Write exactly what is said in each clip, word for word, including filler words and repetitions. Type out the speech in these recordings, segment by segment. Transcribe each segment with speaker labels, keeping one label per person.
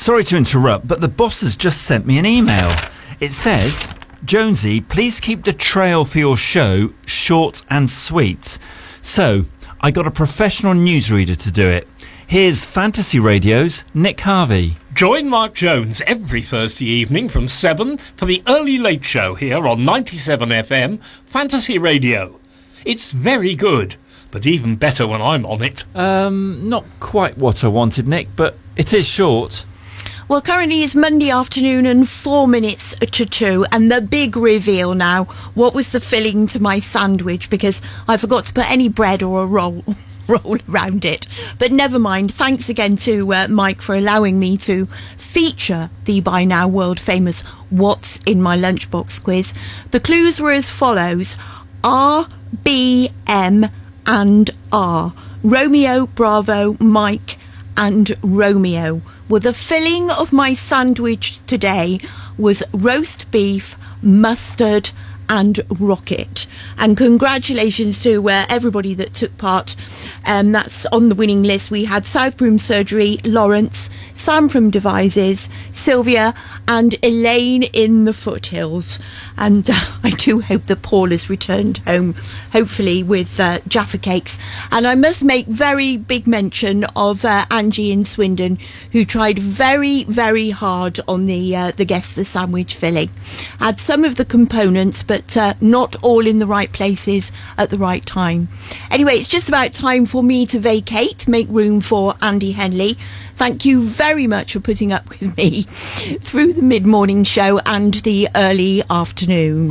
Speaker 1: sorry to interrupt, but the boss has just sent me an email. It says, Jonesy, please keep the trail for your show short and sweet. So, I got a professional newsreader to do it. Here's Fantasy Radio's Nick Harvey.
Speaker 2: Join Mark Jones every Thursday evening from seven for the Early Late Show here on ninety-seven F M, Fantasy Radio. It's very good, but even better when I'm on it.
Speaker 1: Um, not quite what I wanted, Nick, but it is short.
Speaker 3: Well, currently it's Monday afternoon and four minutes to two, and the big reveal now. What was the filling to my sandwich? Because I forgot to put any bread or a roll roll around it. But never mind. Thanks again to uh, Mike for allowing me to feature the by now world famous What's in My Lunchbox quiz. The clues were as follows: R, B, M and R. Romeo, Bravo, Mike and Romeo. Well, the filling of my sandwich today was roast beef, mustard and rocket. And congratulations to uh, everybody that took part. Um, that's on the winning list. We had South Broom Surgery, Lawrence, Sam from Devices, Sylvia and Elaine in the Foothills. And uh, I do hope that Paul has returned home, hopefully with uh, Jaffa cakes. And I must make very big mention of uh, Angie in Swindon, who tried very, very hard on the uh, the guess the sandwich filling. Had some of the components, but uh, not all in the right places at the right time. Anyway, it's just about time for me to vacate, make room for Andy Henley. Thank you very much for putting up with me through the mid-morning show and the early afternoon.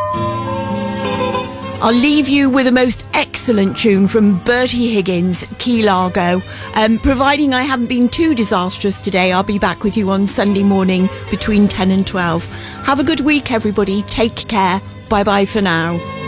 Speaker 3: I'll leave you with a most excellent tune from Bertie Higgins, Key Largo. Um, providing I haven't been too disastrous today, I'll be back with you on Sunday morning between ten and twelve. Have a good week, everybody. Take care. Bye-bye for now.